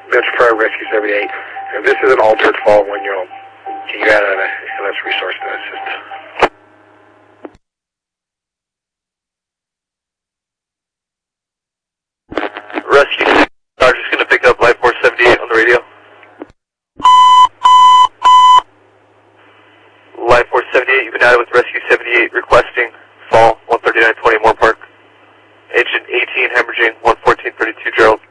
That's Fire Rescue 78. If this is an altered fault, when you add an LS resource to that system. Rescue 6, I'm just going to pick up Life Force 78 on the radio. Life Force 78, you've been added with Rescue 78 requesting fall 13920 Moore Park. Agent 18 hemorrhaging 11432 Gerald.